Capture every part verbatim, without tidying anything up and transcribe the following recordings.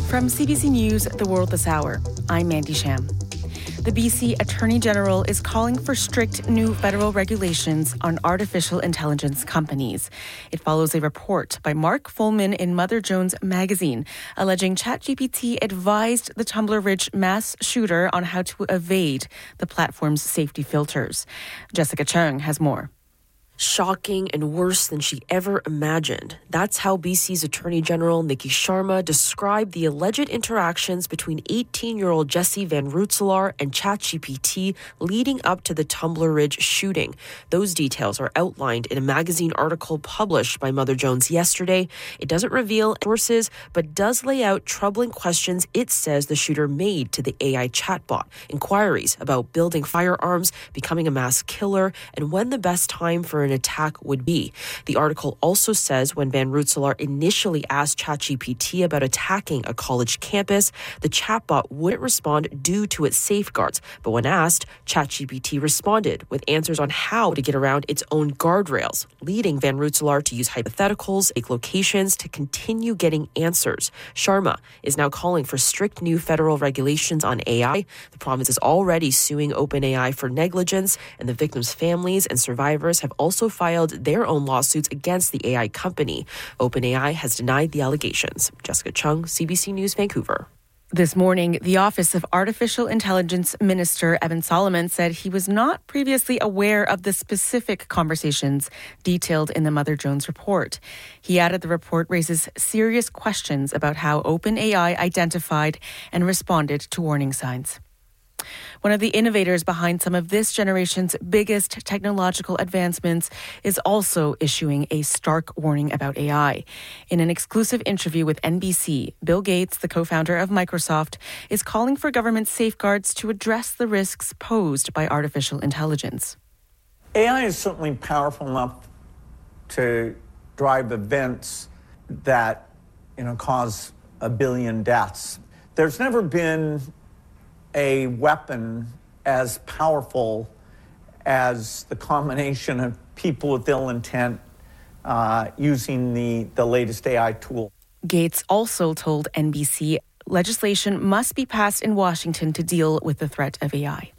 From C B C News, The World This Hour, I'm Mandy Sham. The B C Attorney General is calling for strict new federal regulations on artificial intelligence companies. It follows a report by Mark Fullman in Mother Jones magazine, alleging ChatGPT advised the Tumbler Ridge mass shooter on how to evade the platform's safety filters. Jessica Chung has more. Shocking and worse than she ever imagined. That's how B C's Attorney General Nikki Sharma described the alleged interactions between eighteen-year-old Jesse Van Rootselaar and ChatGPT leading up to the Tumbler Ridge shooting. Those details are outlined in a magazine article published by Mother Jones yesterday. It doesn't reveal sources, but does lay out troubling questions it says the shooter made to the A I chatbot. Inquiries about building firearms, becoming a mass killer, and when the best time for an attack would be. The article also says when Van Rootselaar initially asked ChatGPT about attacking a college campus, the chatbot wouldn't respond due to its safeguards. But when asked, ChatGPT responded with answers on how to get around its own guardrails, leading Van Rootselaar to use hypotheticals, fake locations to continue getting answers. Sharma is now calling for strict new federal regulations on A I. The province is already suing OpenAI for negligence, and the victims' families and survivors have also filed their own lawsuits against the A I company. OpenAI has denied the allegations. Jessica Chung, C B C News, Vancouver. This morning, the Office of Artificial Intelligence Minister Evan Solomon said he was not previously aware of the specific conversations detailed in the Mother Jones report. He added the report raises serious questions about how OpenAI identified and responded to warning signs. One of the innovators behind some of this generation's biggest technological advancements is also issuing a stark warning about A I. In an exclusive interview with N B C, Bill Gates, the co-founder of Microsoft, is calling for government safeguards to address the risks posed by artificial intelligence. A I is certainly powerful enough to drive events that, you know, cause a billion deaths. There's never been a weapon as powerful as the combination of people with ill intent uh, using the, the latest A I tool. Gates also told N B C legislation must be passed in Washington to deal with the threat of A I.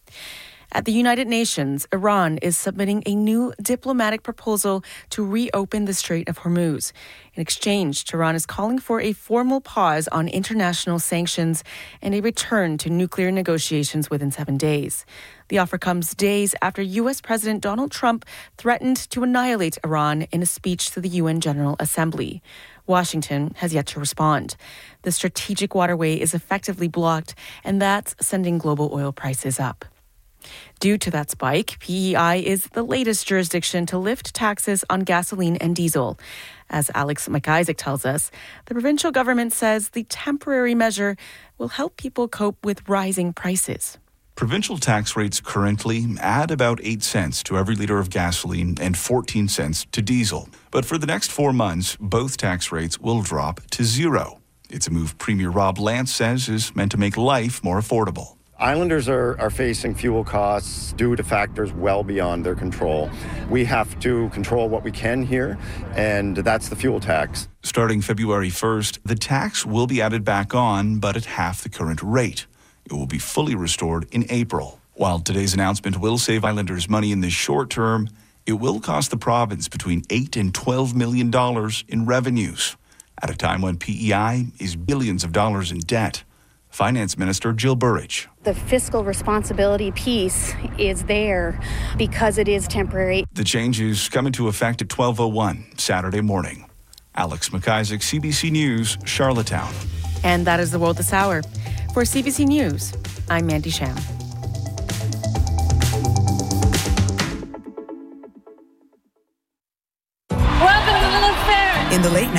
At the United Nations, Iran is submitting a new diplomatic proposal to reopen the Strait of Hormuz. In exchange, Tehran is calling for a formal pause on international sanctions and a return to nuclear negotiations within seven days. The offer comes days after U S President Donald Trump threatened to annihilate Iran in a speech to the U N General Assembly. Washington has yet to respond. The strategic waterway is effectively blocked, and that's sending global oil prices up. Due to that spike, P E I is the latest jurisdiction to lift taxes on gasoline and diesel. As Alex McIsaac tells us, the provincial government says the temporary measure will help people cope with rising prices. Provincial tax rates currently add about eight cents to every litre of gasoline and fourteen cents to diesel. But for the next four months, both tax rates will drop to zero. It's a move Premier Rob Lance says is meant to make life more affordable. Islanders are, are facing fuel costs due to factors well beyond their control. We have to control what we can here, and that's the fuel tax. Starting February first, the tax will be added back on, but at half the current rate. It will be fully restored in April. While today's announcement will save Islanders money in the short term, it will cost the province between eight and twelve million dollars in revenues, at a time when P E I is billions of dollars in debt. Finance Minister Jill Burridge. The fiscal responsibility piece is there because it is temporary. The changes come into effect at twelve oh one Saturday morning. Alex McIsaac, C B C News, Charlottetown. And that is The World This Hour. For C B C News, I'm Mandy Sham. Welcome to the Lilith Fair. In the late